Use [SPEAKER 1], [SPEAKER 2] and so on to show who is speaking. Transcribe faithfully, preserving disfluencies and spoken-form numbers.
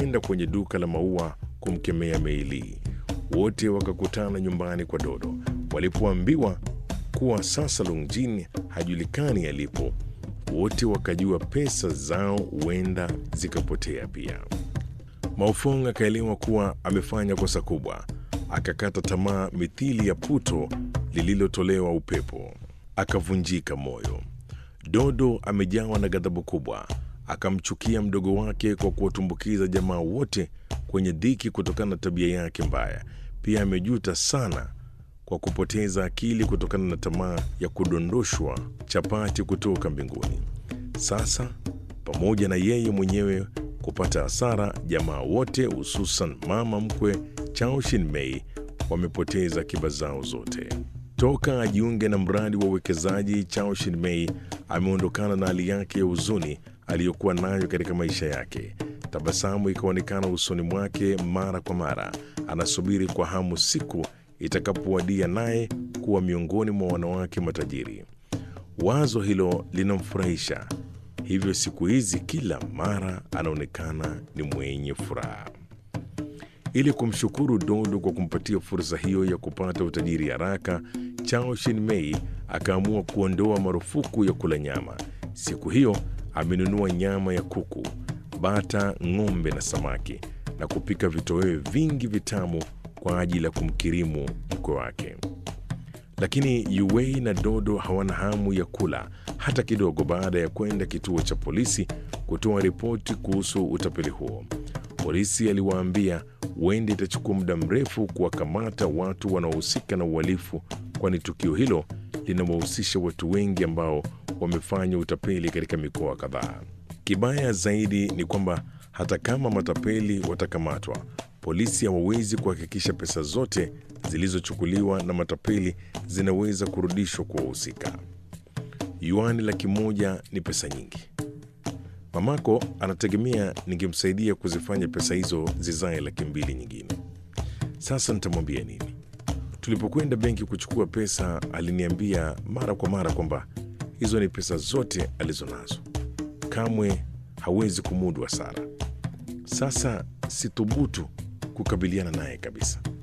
[SPEAKER 1] kwenda kwenye duka la maua kumkemea Meili. Wote wakakutana nyumbani kwa Dodo. Walipoambiwa kuwa sasa Longjin hajulikani alipo, wote wakajua pesa zao huenda zikapotea pia. Maofong akaelewa kuwa amefanya kosa kubwa, akakata tamaa mithili ya puto lililotolewa upepo, akavunjika moyo. Dodo amejawa na ghadhabu kubwa, akamchukia mdogo wake kwa kuwatumbukiza jamaa wote kwenye dhiki kutokana na tabia yake mbaya. Pia amejuta sana kwa kupoteza akili kutokana na tamaa ya kudondoshwa chapati kutoka mbinguni. Sasa pamoja na yeye mwenyewe kupata hasara, jamaa wote hususan mama mkwe Chao Shin-mei wamepoteza akiba zao zote. Toka ajiunge na mradi wa uwekezaji, Chao Shin-mei ameondokana na hali yake ya huzuni aliyokuwa nayo katika maisha yake. Tabasamu ikaonekana usoni mwake mara kwa mara. Anasubiri kwa hamu siku itakapowadia naye kuwa miongoni mwa wanawake matajiri. Wazo hilo linamfurahisha, hivyo siku hizi kila mara anaonekana ni mwenye furaha. Ili kumshukuru Dodo kwa kumpatia fursa hiyo ya kupata utajiri haraka, Chao Shin-mei akaamua kuondoa marufuku ya kula nyama. Siku hiyo amenunua nyama ya kuku, bata, ng'ombe na samaki, na kupika vitoweo vingi vitamu kwa ajili ya kumkirimu mkwe wake. Lakini Yuwei na Dodo hawana hamu ya kula hata kidogo baada ya kwenda kituo cha polisi kutoa ripoti kuhusu utapeli huo. Polisi aliwaambia huenda itachukua muda mrefu kuwakamata watu wanaohusika na uhalifu, kwani tukio hilo linawahusisha watu wengi ambao wamefanya utapeli katika mikoa kadhaa. Kibaya zaidi ni kwamba hata kama matapeli watakamatwa, polisi hawawezi kuhakikisha pesa zote zilizochukuliwa na matapeli zinaweza kurudishwa kwa wahusika. Yuani laki moja ni pesa nyingi. Mamako anategemea ningemsaidia kuzifanya pesa hizo zizae laki mbili nyingine. Sasa nitamwambia nini? Tulipokwenda benki kuchukua pesa, aliniambia mara kwa mara kwamba hizo ni pesa zote alizonazo, kamwe hawezi kumudu hasara. Sasa sithubutu kukabiliana naye kabisa.